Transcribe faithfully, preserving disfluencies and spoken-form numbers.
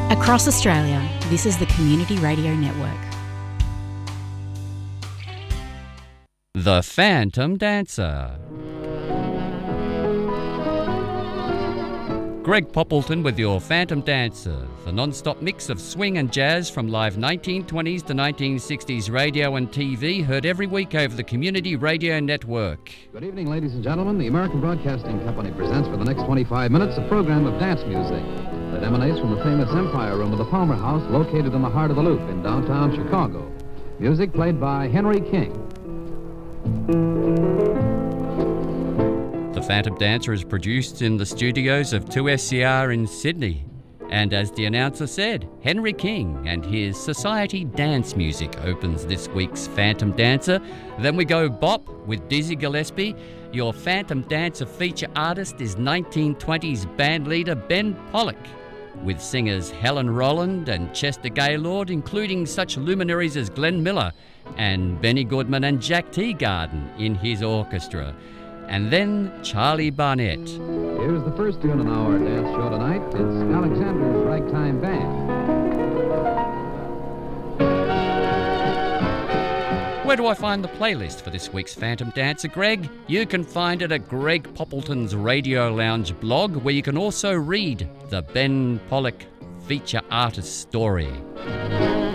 Across Australia, this is the Community Radio Network. The Phantom Dancer. Greg Poppleton with your Phantom Dancer, the non-stop mix of swing and jazz from live nineteen twenties to nineteen sixties radio and T V, heard every week over the Community Radio Network. Good evening, ladies and gentlemen. The American Broadcasting Company presents for the next twenty-five minutes a program of dance music that emanates from the famous Empire Room of the Palmer House, located in the heart of the Loop in downtown Chicago. Music played by Henry King. The Phantom Dancer is produced in the studios of two S C R in Sydney. And as the announcer said, Henry King and his Society Dance Music opens this week's Phantom Dancer. Then we go bop with Dizzy Gillespie. Your Phantom Dancer feature artist is nineteen twenties band leader Ben Pollock, with singers Helen Roland and Chester Gaylord, including such luminaries as Glenn Miller and Benny Goodman and Jack Teagarden in his orchestra. And then Charlie Barnett. Here's the first tune in our dance show tonight. It's Alexander's Ragtime Band. Where do I find the playlist for this week's Phantom Dancer, Greg? You can find it at Greg Poppleton's Radio Lounge blog, where you can also read the Ben Pollock feature artist story.